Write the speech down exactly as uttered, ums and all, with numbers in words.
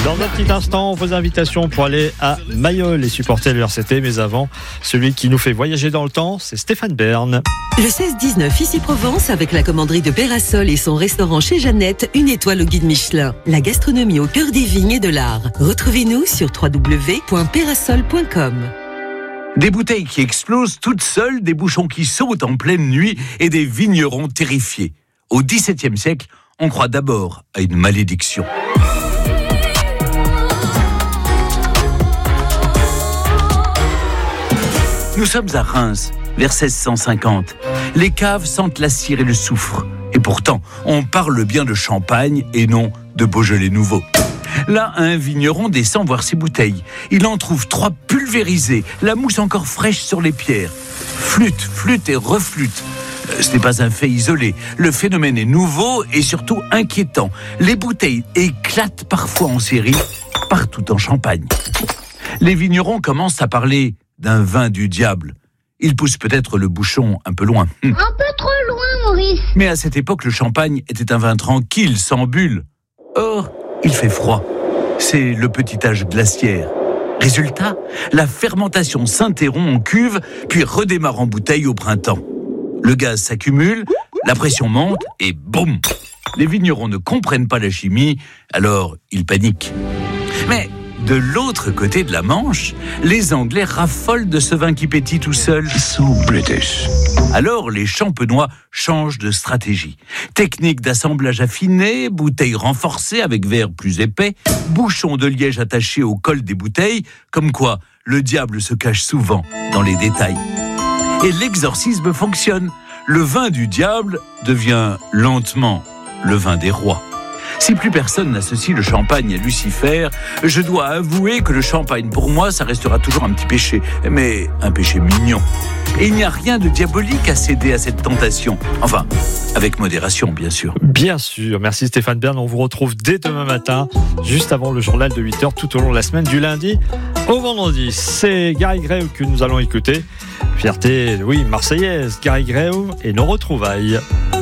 Dans un petit instant, vos invitations pour aller à Mayol et supporter le R C T. Mais avant, celui qui nous fait voyager dans le temps, c'est Stéphane Bern. Le seize dix-neuf, ici Provence, avec la commanderie de Pérasol et son restaurant chez Jeannette, une étoile au guide Michelin. La gastronomie au cœur des vignes et de l'art. Retrouvez-nous sur w w w point pérasol point com. Des bouteilles qui explosent toutes seules, des bouchons qui sautent en pleine nuit et des vignerons terrifiés. Au dix-septième siècle, on croit d'abord à une malédiction. Nous sommes à Reims, vers seize cent cinquante. Les caves sentent la cire et le soufre. Et pourtant, on parle bien de champagne et non de Beaujolais nouveau. Là, un vigneron descend voir ses bouteilles. Il en trouve trois pulvérisées, la mousse encore fraîche sur les pierres. Flûte, flûte et reflûte. Ce n'est pas un fait isolé. Le phénomène est nouveau et surtout inquiétant. Les bouteilles éclatent parfois en série, partout en Champagne. Les vignerons commencent à parler d'un vin du diable. Ils poussent peut-être le bouchon un peu loin. Un peu trop loin, Maurice. Mais à cette époque, le champagne était un vin tranquille, sans bulles. Or, il fait froid. C'est le petit âge glaciaire. Résultat, la fermentation s'interrompt en cuve, puis redémarre en bouteille au printemps. Le gaz s'accumule, la pression monte et boum! Les vignerons ne comprennent pas la chimie, alors ils paniquent. Mais de l'autre côté de la Manche, les Anglais raffolent de ce vin qui pétille tout seul. So British. Alors les Champenois changent de stratégie. Technique d'assemblage affinée, bouteilles renforcées avec verre plus épais, bouchons de liège attachés au col des bouteilles, comme quoi le diable se cache souvent dans les détails. Et l'exorcisme fonctionne. Le vin du diable devient lentement le vin des rois. Si plus personne n'associe le champagne à Lucifer, je dois avouer que le champagne, pour moi, ça restera toujours un petit péché, mais un péché mignon. Et il n'y a rien de diabolique à céder à cette tentation. Enfin, avec modération, bien sûr. Bien sûr. Merci Stéphane Bern. On vous retrouve dès demain matin, juste avant le journal de huit heures, tout au long de la semaine, du lundi au vendredi. C'est Gary Gray que nous allons écouter. Fierté, oui, marseillaise, Gary Gray et nos retrouvailles.